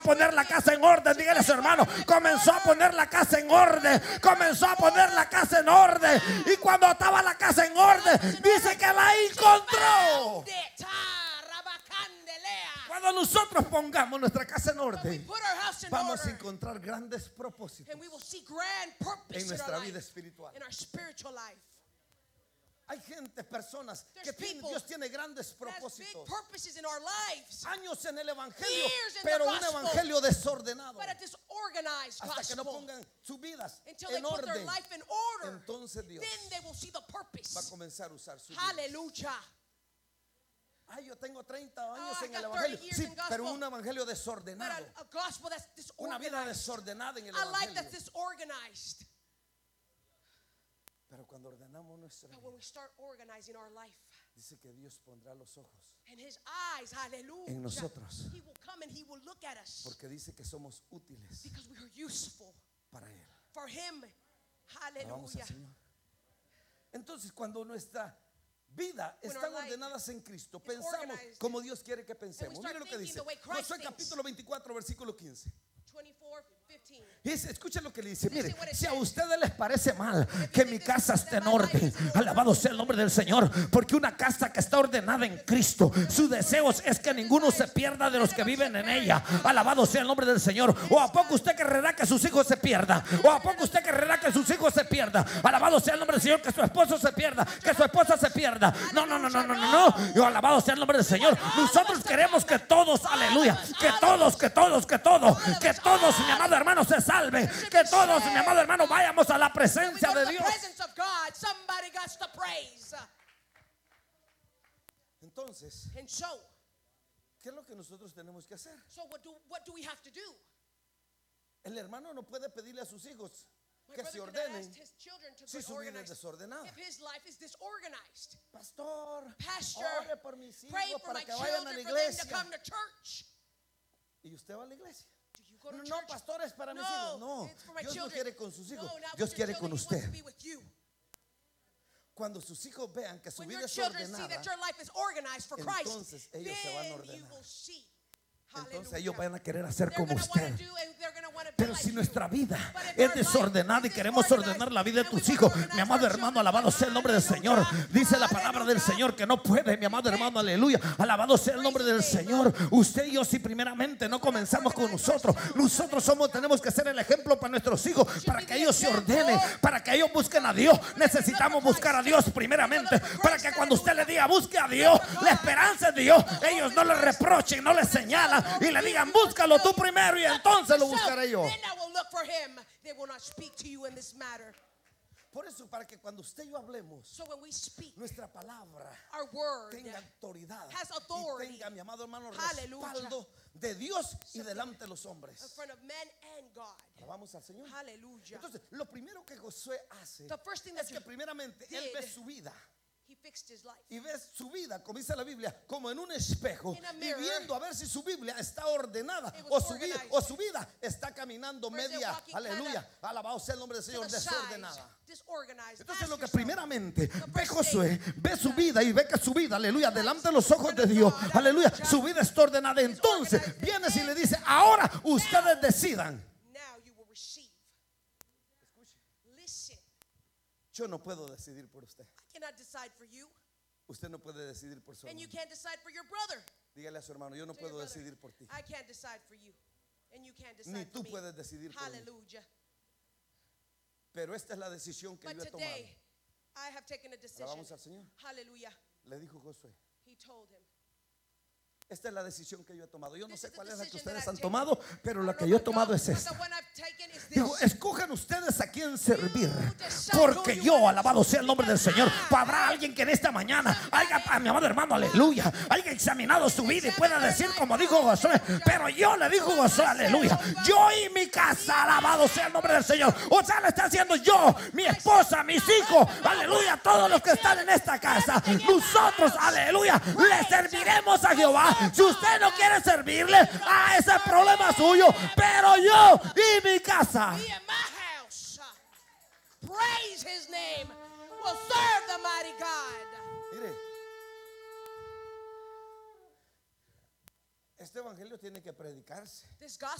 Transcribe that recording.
poner la casa en orden. Dígale a su hermano, comenzó a poner la casa en orden. Comenzó a poner la casa en orden. Y cuando estaba la casa en orden, dice que la encontró. Cuando nosotros pongamos nuestra casa en orden, vamos a encontrar grandes propósitos en nuestra vida espiritual. Hay gente, personas que Dios tiene grandes propósitos. Años en el evangelio, pero un evangelio desordenado. Hasta que no pongan sus vidas en orden, entonces Dios va a comenzar a usar su vida. Aleluya. Ay, yo tengo 30 años en el evangelio. Sí, pero un evangelio desordenado. Una vida desordenada en el evangelio. Pero cuando ordenamos nuestra vida, dice que Dios pondrá los ojos en nosotros. Porque dice que somos útiles para Él. Alabamos al Señor. Entonces, cuando nuestra vida están ordenadas en Cristo, pensamos como Dios quiere que pensemos. Mire lo que dice Josué capítulo 24 versículo 15. Escuchen lo que le dice. Mire, si a ustedes les parece mal que mi casa esté en orden, alabado sea el nombre del Señor, porque una casa que está ordenada en Cristo, su deseo es que ninguno se pierda de los que viven en ella. Alabado sea el nombre del Señor. ¿O a poco usted querrá que sus hijos se pierdan? ¿O a poco usted querrá que sus hijos se pierdan? Alabado sea el nombre del Señor. Que su esposo se pierda, que su esposa se pierda. No. Yo, alabado sea el nombre del Señor. Nosotros queremos que todos, aleluya, que todos, mi amado hermano, se salven. Que todos, mi amado hermano, vayamos a la presencia de Dios. Entonces, ¿qué es lo que nosotros tenemos que hacer? El hermano no puede pedirle a sus hijos que se ordenen si su vida es desordenada. Pastor, ore por mis hijos para que vayan a la iglesia. ¿Y usted va a la iglesia? No, pastor, es para mis hijos. No, Dios no quiere con sus hijos. Dios quiere con usted. Cuando sus hijos vean que su vida es ordenada, entonces ellos se van a ordenar. Entonces ellos van a querer hacer como usted. Pero si nuestra vida es desordenada y queremos ordenar la vida de tus hijos, mi amado hermano, alabado sea el nombre del Señor. Dice la palabra del Señor que no puede, mi amado hermano, aleluya. Alabado sea el nombre del Señor. Usted y yo, si primeramente no comenzamos con nosotros tenemos que ser el ejemplo para nuestros hijos, para que ellos se ordenen, para que ellos busquen a Dios. Necesitamos buscar a Dios primeramente, para que cuando usted le diga busque a Dios, la esperanza es Dios, ellos no le reprochen, no le señalan y le digan búscalo tú primero y entonces lo buscaré yo. Por eso, para que cuando usted y yo hablemos, nuestra palabra tenga autoridad y tenga, mi amado hermano, respaldo de Dios y delante de los hombres. Alabamos al Señor. Entonces, lo primero que Josué hace es que primeramente él ve su vida. Y ves su vida, como dice la Biblia, como en un espejo, y viendo a ver si su Biblia está ordenada o su vida está caminando media, aleluya, alabado sea el nombre del Señor, desordenada. Entonces lo que primeramente ve Josué, ve su vida y ve que su vida, aleluya, delante de los ojos de Dios, aleluya, su vida está ordenada. Entonces viene y le dice, ahora ustedes decidan. Yo no puedo decidir por usted. Usted no puede decidir por su hermano. Dígale a su hermano, yo no puedo decidir por ti. Ni tú puedes decidir por mí. Pero esta es la decisión que yo he tomado. Alabamos al Señor. Le dijo Josué, esta es la decisión que yo he tomado. Yo no sé cuál es la que ustedes han tomado, pero la que yo he tomado es esta. Digo, escojan ustedes a quién servir, porque yo, alabado sea el nombre del Señor. Habrá alguien que en esta mañana haya, mi amado hermano, aleluya, haya examinado su vida y pueda decir como dijo Josué, pero yo le dijo Josué, aleluya, yo y mi casa, alabado sea el nombre del Señor. O sea, le está haciendo yo, mi esposa, mis hijos, aleluya, todos los que están en esta casa, nosotros, aleluya, le serviremos a Jehová. Si usted no quiere servirle, ese problema suyo, pero yo y mi casa, praise his name, will serve the mighty God. Mire, Este evangelio tiene que predicarse. This